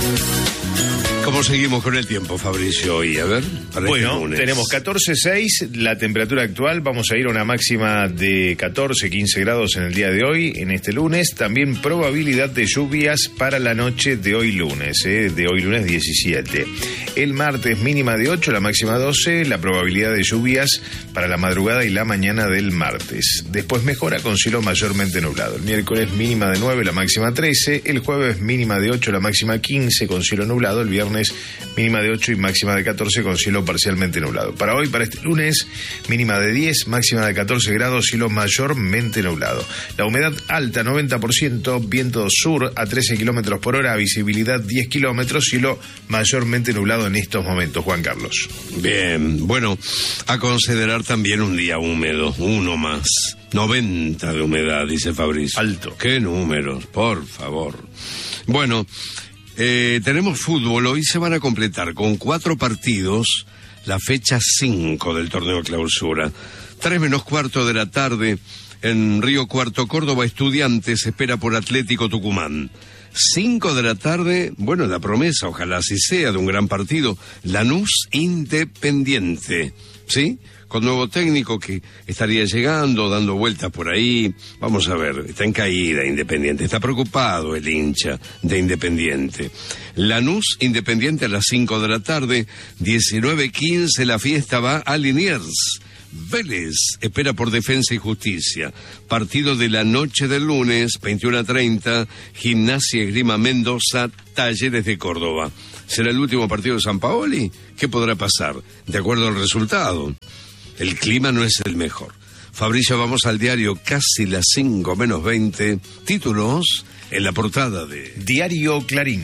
¿Cómo seguimos con el tiempo, Fabricio? Y a ver, bueno, tenemos 14.6, la temperatura actual, vamos a ir a una máxima de 14-15 grados en el día de hoy, en este lunes. También probabilidad de lluvias para la noche de hoy lunes, de hoy lunes 17. El martes mínima de 8, la máxima 12, la probabilidad de lluvias para la madrugada y la mañana del martes. Después mejora con cielo mayormente nublado. El miércoles mínima de 9, la máxima 13. El jueves mínima de 8, la máxima 15 con cielo nublado. El viernes mínima de 8 y máxima de 14 con cielo parcialmente nublado. Para hoy, para este lunes, mínima de 10, máxima de 14 grados, cielo mayormente nublado. La humedad alta, 90%, viento sur a 13 kilómetros por hora, visibilidad 10 kilómetros, cielo mayormente nublado en estos momentos. Juan Carlos. Bien, bueno, a considerar también un día húmedo, uno más. 90 de humedad, dice Fabricio. Alto. ¿Qué números? Por favor. Bueno, tenemos fútbol. Hoy se van a completar con 4 partidos la fecha 5 del torneo Clausura. 3:15 de la tarde en Río Cuarto, Córdoba. Estudiantes espera por Atlético Tucumán. 5 de la tarde, bueno, la promesa, ojalá así sea, de un gran partido, Lanús Independiente, ¿sí? Con nuevo técnico que estaría llegando, dando vueltas por ahí. Vamos a ver, está en caída Independiente, está preocupado el hincha de Independiente. Lanús Independiente a las 5 de la tarde, 19:15 la fiesta va a Liniers. Vélez espera por Defensa y Justicia. Partido de la noche del lunes, 21:30, Gimnasia y Esgrima Mendoza, Talleres de Córdoba. ¿Será el último partido de Sampaoli? ¿Qué podrá pasar? De acuerdo al resultado. El clima no es el mejor. Fabricio, vamos al diario, casi las 5:20. Títulos en la portada de Diario Clarín.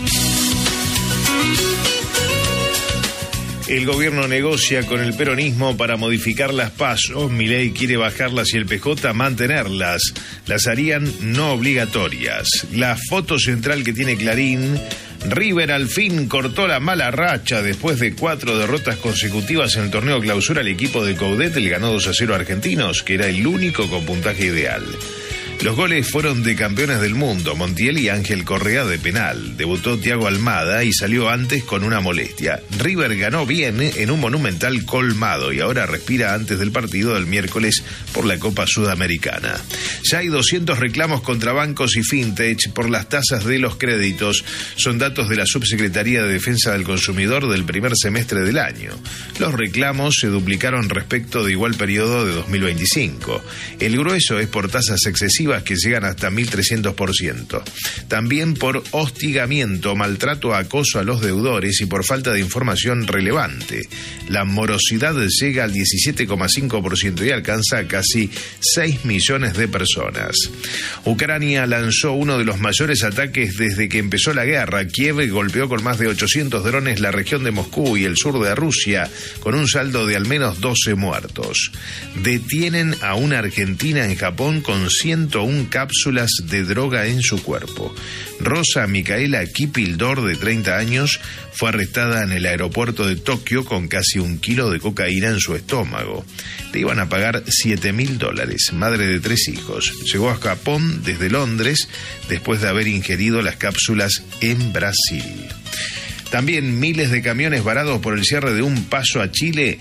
El gobierno negocia con el peronismo para modificar las PASO. Milei quiere bajarlas y el PJ mantenerlas. Las harían no obligatorias. La foto central que tiene Clarín: River al fin cortó la mala racha después de 4 derrotas consecutivas en el torneo Clausura. El equipo de Coudet le ganó 2-0 a Argentinos, que era el único con puntaje ideal. Los goles fueron de campeones del mundo, Montiel y Ángel Correa de penal. Debutó Thiago Almada y salió antes con una molestia. River ganó bien en un monumental colmado y ahora respira antes del partido del miércoles por la Copa Sudamericana. Ya hay 200 reclamos contra bancos y fintech por las tasas de los créditos. Son datos de la Subsecretaría de Defensa del Consumidor del primer semestre del año. Los reclamos se duplicaron respecto de igual periodo de 2025. El grueso es por tasas excesivas que llegan hasta 1.300%. También por hostigamiento, maltrato, acoso a los deudores y por falta de información relevante. La morosidad llega al 17,5% y alcanza a casi 6 millones de personas. Ucrania lanzó uno de los mayores ataques desde que empezó la guerra. Kiev golpeó con más de 800 drones la región de Moscú y el sur de Rusia, con un saldo de al menos 12 muertos. Detienen a una argentina en Japón con 101 cápsulas de droga en su cuerpo. Rosa Micaela Kipildor, de 30 años, fue arrestada en el aeropuerto de Tokio con casi 1 kilo de cocaína en su estómago. Le iban a pagar $7.000, madre de 3 hijos. Llegó a Japón desde Londres después de haber ingerido las cápsulas en Brasil. También miles de camiones varados por el cierre de un paso a Chile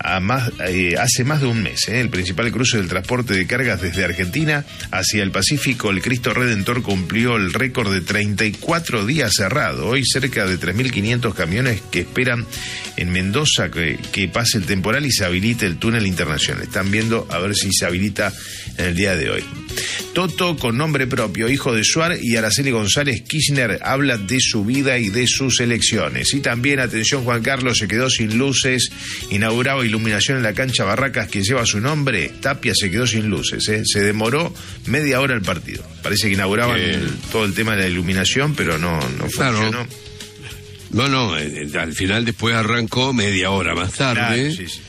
hace más de un mes. El principal cruce del transporte de cargas desde Argentina hacia el Pacífico, el Cristo Redentor, cumplió el récord de 34 días cerrado. Hoy cerca de 3.500 camiones que esperan en Mendoza que pase el temporal y se habilite el túnel internacional. Están viendo a ver si se habilita en el día de hoy. Toto, con nombre propio, hijo de Suar y Araceli González Kirchner, habla de su vida y de sus elecciones. Y también, atención Juan Carlos, se quedó sin luces, inauguraba iluminación en la cancha Barracas que lleva su nombre. Tapia se quedó sin luces, se demoró media hora el partido. Parece que inauguraban todo el tema de la iluminación, pero no funcionó. No, al final después arrancó media hora más tarde. Claro, sí.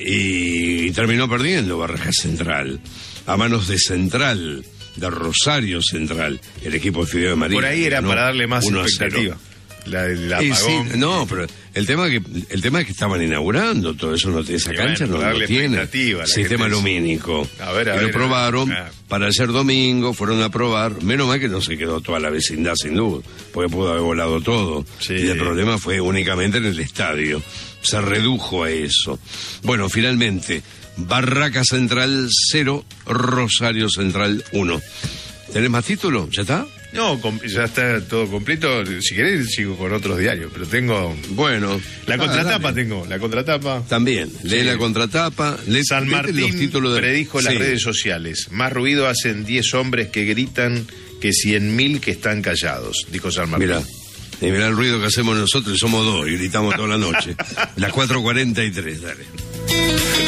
Y terminó perdiendo Barracas Central, a manos de Central, de Rosario Central, el equipo de Fideo de María. Por ahí era para darle más expectativa. el Y apagón. sí, no, pero el tema es que estaban inaugurando todo eso, esa cancha bueno, no darle lo tiene. expectativa a la Sistema gente. lumínico. A ver, y lo probaron a ver. para ayer domingo, fueron a probar. Menos mal que no se quedó toda la vecindad sin luz, porque pudo haber volado todo. Sí. Y el problema fue únicamente en el estadio. Se redujo a eso. Bueno, finalmente, Barraca Central 0, Rosario Central 1. ¿Tenés más títulos? ¿Ya está? No, ya está todo completo. Si querés sigo con otros diarios, pero tengo... Bueno. La contratapa dale. tengo, la contratapa. También, lee Sí. la contratapa, lee San léete Martín los títulos de... predijo en las Sí. redes sociales. Más ruido hacen 10 hombres que gritan que 100.000 que están callados, dijo San Martín. Mirá, y mirá el ruido que hacemos nosotros, y somos dos, y gritamos toda la noche. Las 4:43, dale.